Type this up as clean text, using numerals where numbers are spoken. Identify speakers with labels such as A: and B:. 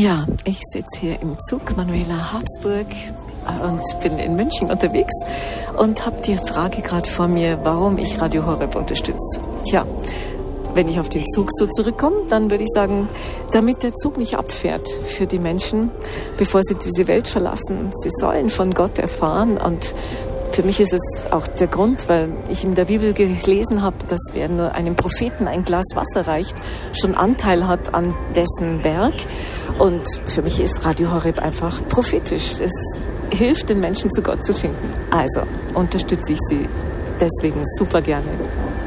A: Ja, ich sitze hier im Zug Manuela Habsburg und bin in München unterwegs und habe die Frage gerade vor mir, warum ich Radio Horeb unterstütze. Tja, wenn ich auf den Zug so zurückkomme, dann würde ich sagen, damit der Zug nicht abfährt für die Menschen, bevor sie diese Welt verlassen. Sie sollen von Gott erfahren, und für mich ist es auch der Grund, weil ich in der Bibel gelesen habe, dass wer nur einem Propheten ein Glas Wasser reicht, schon Anteil hat an dessen Werk. Und für mich ist Radio Horeb einfach prophetisch. Es hilft den Menschen, zu Gott zu finden. Also unterstütze ich sie deswegen super gerne.